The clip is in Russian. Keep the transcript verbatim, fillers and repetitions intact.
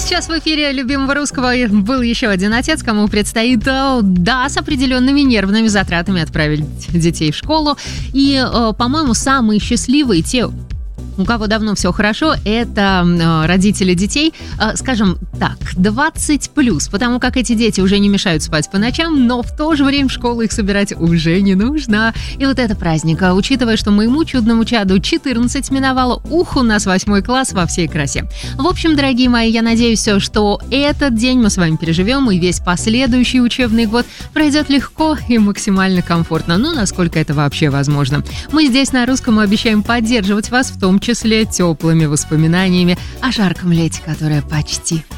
Сейчас в эфире любимого русского был еще один отец, кому предстоит, да, с определенными нервными затратами отправить детей в школу. И, по-моему, самые счастливые те, у кого давно все хорошо, это э, родители детей, э, скажем так, двадцать плюс, потому как эти дети уже не мешают спать по ночам, но в то же время в школу их собирать уже не нужно. И вот это праздник, а, учитывая, что моему чудному чаду четырнадцать миновало, ух, у нас восьмой класс во всей красе. В общем, дорогие мои, я надеюсь, что этот день мы с вами переживем, и весь последующий учебный год пройдет легко и максимально комфортно, ну, насколько это вообще возможно. Мы здесь на Русском обещаем поддерживать вас в том числе теплыми воспоминаниями о жарком лете, которое почти